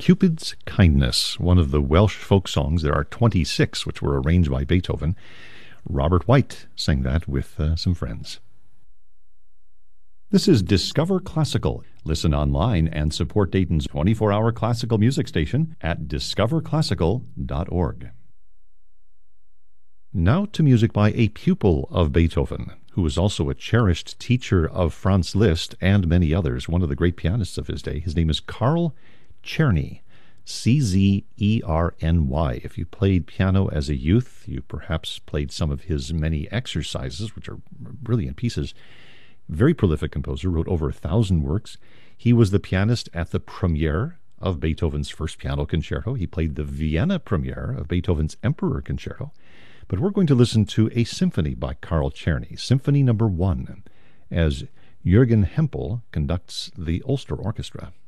Cupid's Kindness, one of the Welsh folk songs. There are 26 which were arranged by Beethoven. Robert White sang that with some friends. This is Discover Classical. Listen online and support Dayton's 24-hour classical music station at discoverclassical.org. Now to music by a pupil of Beethoven, who was also a cherished teacher of Franz Liszt and many others, one of the great pianists of his day. His name is Carl Czerny, Czerny. If you played piano as a youth, you perhaps played some of his many exercises, which are brilliant pieces. Very prolific composer, wrote over 1,000 works. He was the pianist at the premiere of Beethoven's first piano concerto. He played the Vienna premiere of Beethoven's Emperor Concerto. But we're going to listen to a symphony by Carl Czerny, Symphony No. 1, as Jürgen Hempel conducts the Ulster Orchestra.